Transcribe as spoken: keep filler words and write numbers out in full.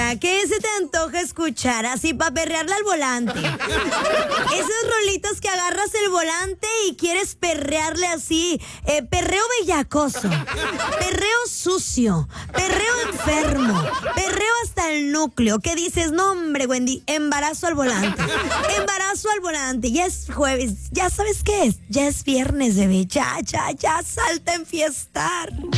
Ahora, ¿qué se te antoja escuchar así para perrearle al volante? Esos rolitos que agarras el volante y quieres perrearle así. Eh, perreo bellacoso, perreo sucio, perreo enfermo, perreo hasta el núcleo. ¿Qué dices? No, hombre, Wendy, embarazo al volante. Embarazo al volante. Ya es jueves. ¿Ya sabes qué es? Ya es viernes, bebé. Ya, ya, ya. Salta a enfiestar.